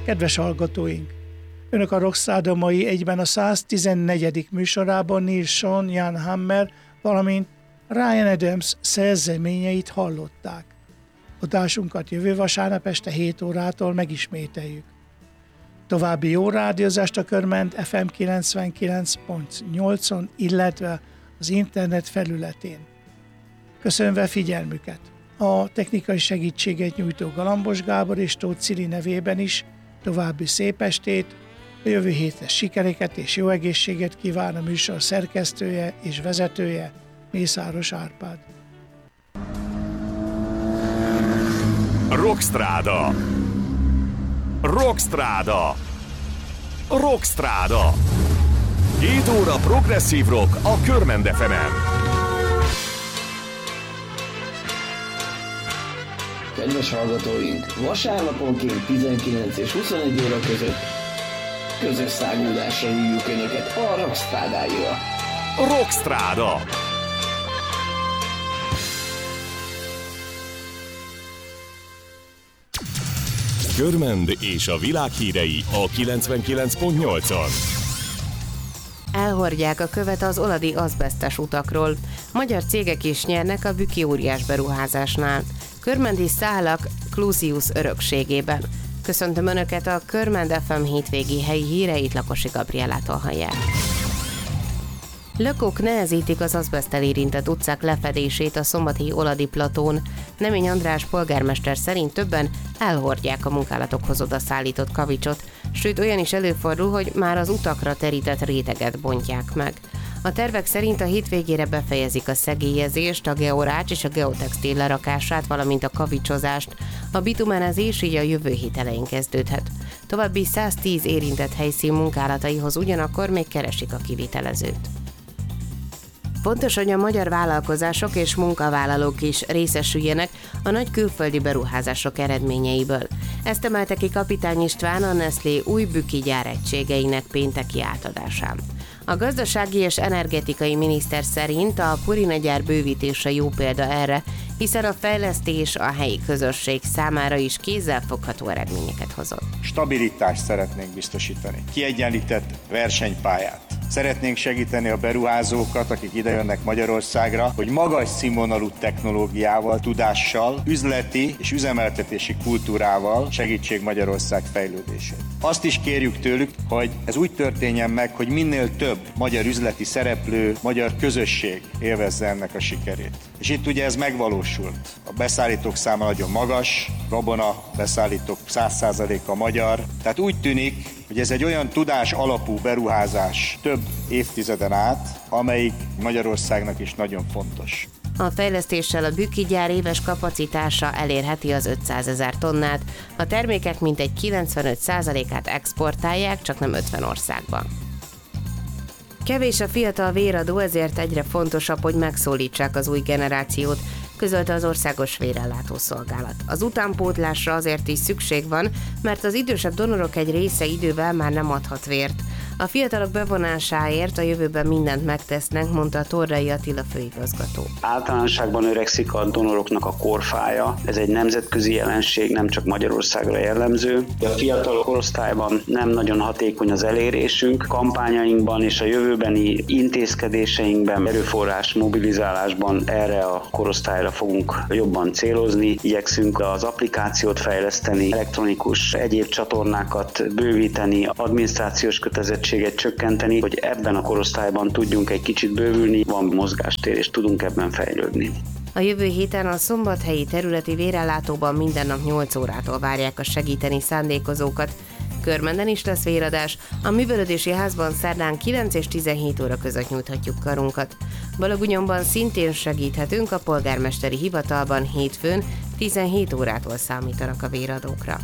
Kedves hallgatóink! Önök a Rockstrada mai egyben a 114. műsorában Neil Schon, Jan Hammer, valamint Ryan Adams szerzeményeit hallották. Adásunkat jövő vasárnap este 7 órától megismételjük. További jó rádiózást a Körment FM 99.8-on, illetve az internet felületén. Köszönve figyelmüket! A technikai segítséget nyújtó Galambos Gábor és Tóth Cili nevében is további szép estét, a jövő hétre sikereket és jó egészséget kíván a műsor szerkesztője és vezetője, Mészáros Árpád. Rockstrada. Rockstrada. Rockstrada. 2 óra progresszív rock a Körmend FM-en. Kedves hallgatóink, vasárnaponként 19 és 21 óra között közös száguldásra hívjuk Önöket a Rockstradáira. Rockstrada. Körmend és a világ hírei a 99.8-on. Elhordják a követ az oladi azbesztes utakról. Magyar cégek is nyernek a Bükki óriás beruházásnál. Körmendi szálak Clusius örökségében. Köszöntöm Önöket, a Körmend FM hétvégi helyi híreit Lakosi Gabriellától hallják. Lökok nehezítik az azbeszttel érintett utcák lefedését a szombati oladi platón. Nemény András polgármester szerint többen elhordják a munkálatokhoz oda szállított kavicsot, sőt olyan is előfordul, hogy már az utakra terített réteget bontják meg. A tervek szerint a hétvégére befejezik a szegélyezést, a georács és a geotextil lerakását, valamint a kavicsozást. A bitumenezés így a jövő hét elején kezdődhet. További 110 érintett helyszín munkálataihoz ugyanakkor még keresik a kivitelezőt. Fontos, hogy a magyar vállalkozások és munkavállalók is részesüljenek a nagy külföldi beruházások eredményeiből. Ezt emelte ki Kapitány István a Nestlé új bükki gyáregységeinek pénteki átadásán. A gazdasági és energetikai miniszter szerint a Purina gyár bővítése jó példa erre, hiszen a fejlesztés a helyi közösség számára is kézzelfogható eredményeket hozott. Stabilitást szeretnénk biztosítani, kiegyenlített versenypályát. Szeretnénk segíteni a beruházókat, akik idejönnek Magyarországra, hogy magas színvonalú technológiával, tudással, üzleti és üzemeltetési kultúrával segítsék Magyarország fejlődését. Azt is kérjük tőlük, hogy ez úgy történjen meg, hogy minél több magyar üzleti szereplő, magyar közösség élvezze ennek a sikerét. És itt ugye ez megvalósult. A beszállítók száma nagyon magas, gabona beszállítók 100%-a magyar. Tehát úgy tűnik, hogy ez egy olyan tudás alapú beruházás több évtizeden át, amelyik Magyarországnak is nagyon fontos. A fejlesztéssel a Bükki gyár éves kapacitása elérheti az 500 000 tonnát, a termékek mintegy 95%-át exportálják, csak nem 50 országban. Kevés a fiatal véradó, ezért egyre fontosabb, hogy megszólítsák az új generációt, közölte az Országos Vérellátó Szolgálat. Az utánpótlásra azért is szükség van, mert az idősebb donorok egy része idővel már nem adhat vért. A fiatalok bevonásáért a jövőben mindent megtesznek, mondta Torrai Attila főigazgató. Általánosságban öregszik a donoroknak a korfája. Ez egy nemzetközi jelenség, nem csak Magyarországra jellemző. A fiatal korosztályban nem nagyon hatékony az elérésünk. Kampányainkban és a jövőbeni intézkedéseinkben, erőforrás mobilizálásban erre a korosztályra fogunk jobban célozni. Igyekszünk az applikációt fejleszteni, elektronikus egyéb csatornákat bővíteni, adminisztrációs kötelezettséget csökkenteni, hogy ebben a korosztályban tudjunk egy kicsit bővülni, van mozgástér és tudunk ebben fejlődni. A jövő héten a szombathelyi területi vérellátóban minden nap 8 órától várják a segíteni szándékozókat. Körmenden is lesz véradás, a művelődési házban szerdán 9 és 17 óra között nyújthatjuk karunkat. Balagunyonban szintén segíthetünk, a polgármesteri hivatalban hétfőn 17 órától számítanak a véradókra.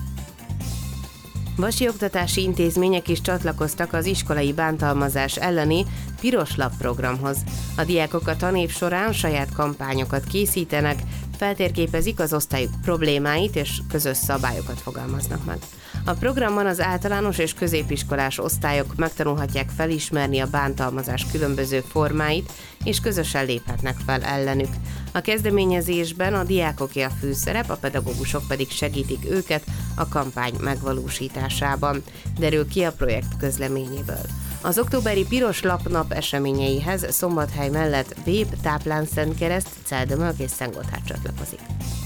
Vasi oktatási intézmények is csatlakoztak az iskolai bántalmazás elleni Piros Lap programhoz. A diákok a tanév során saját kampányokat készítenek, feltérképezik az osztályuk problémáit és közös szabályokat fogalmaznak meg. A programban az általános és középiskolás osztályok megtanulhatják felismerni a bántalmazás különböző formáit, és közösen léphetnek fel ellenük. A kezdeményezésben a diákoké a főszerep, a pedagógusok pedig segítik őket a kampány megvalósításában, derül ki a projekt közleményéből. Az októberi Piros Lapnap eseményeihez Szombathely mellett Vép, Táplán-Szentkereszt, Celdömölk és Szentgotthárd csatlakozik.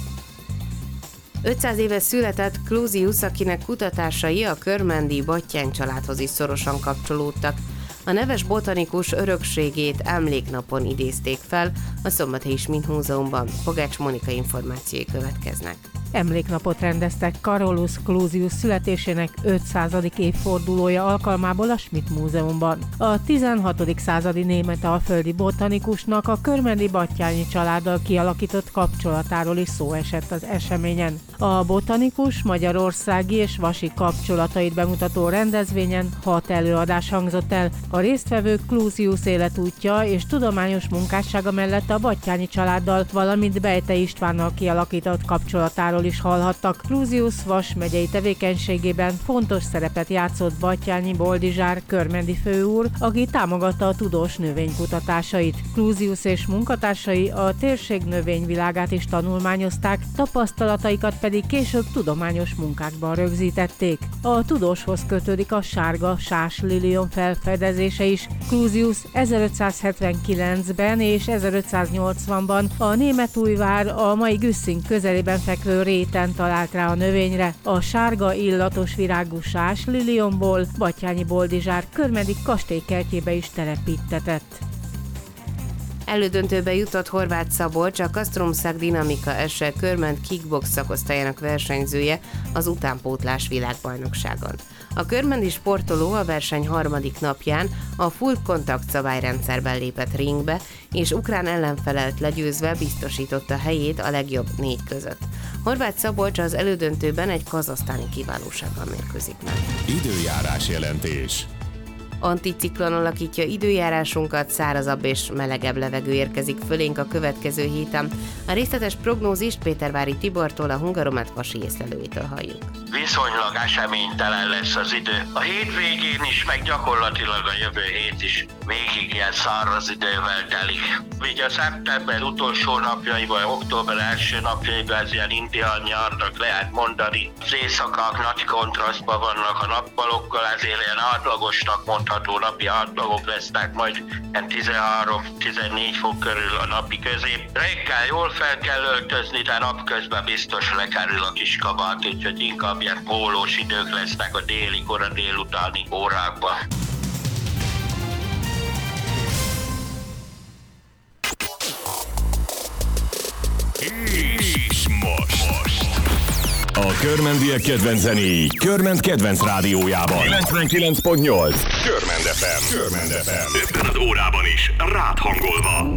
500 éve született Clusius, akinek kutatásai a körmendi Batthyány családhoz is szorosan kapcsolódtak. A neves botanikus örökségét emléknapon idézték fel, a Szombathelyi Smith-múzeumban. Pogács Monika információi következnek. Emléknapot rendeztek Carolus Clusius születésének 500. évfordulója alkalmából a Smith-múzeumban. A 16. századi német alföldi botanikusnak a körmendi Batthyányi családdal kialakított kapcsolatáról is szó esett az eseményen. A botanikus magyarországi és vasi kapcsolatait bemutató rendezvényen 6 előadás hangzott el. A résztvevők Clusius életútja és tudományos munkássága mellett a Batthyányi családdal, valamint Bejte Istvánnal kialakított kapcsolatáról is hallhattak. Clusius Vas megyei tevékenységében fontos szerepet játszott Batthyányi Boldizsár körmendi főúr, aki támogatta a tudós növénykutatásait. Clusius és munkatársai a térség növényvilágát is tanulmányozták, tapasztalataikat pedig később tudományos munkákban rögzítették. A tudóshoz kötődik a sárga sáslilion felfedezése is. Clusius 1579-ben és 1580-ban a Németújvár, a mai Güsszing közelében fekvő réten talált rá a növényre. A sárga illatos virágú sáslilionból Batthyányi Boldizsár körmendi kastélykertjébe is telepítetett. Elődöntőbe jutott Horváth Szabolcs, a Castrumszag Dinamika SE körment kickbox szakosztályának versenyzője az utánpótlás világbajnokságon. A körmendi sportoló a verseny harmadik napján a full kontakt szabályrendszerben lépett ringbe, és ukrán ellenfelet legyőzve biztosította helyét a legjobb 4 között. Horváth Szabolcs az elődöntőben egy kazahsztáni kiválósággal mérkőzik meg. Időjárás jelentés. Anticiklon alakítja időjárásunkat, szárazabb és melegebb levegő érkezik fölénk a következő héten. A részletes prognózist Pétervári Tibortól, a Hungaromet vasi észlelőitől halljuk. Viszonylag eseménytelen lesz az idő. A hétvégén is, meg gyakorlatilag a jövő hét is végig ilyen száraz idővel telik. Így a szeptember utolsó napjai, vagy október első napjaiban ez ilyen indián nyárnak lehet mondani. Az éjszakák nagy kontrasztban vannak a nappalokkal, ezért ilyen átlagosnak mondható napi átlagok lesznek, majd 13-14 fok körül a napi közép. Reggel jól fel kell öltözni, de napközben biztos lekerül a kis kabát, úgyhogy inkább ilyen pólós idők lesznek a déli, kora délutáni órákban. És most. A körmendiek kedvenc zenéi Körment kedvenc rádiójában. 99.8 Körmend FM. Ebben az órában is rád hangolva.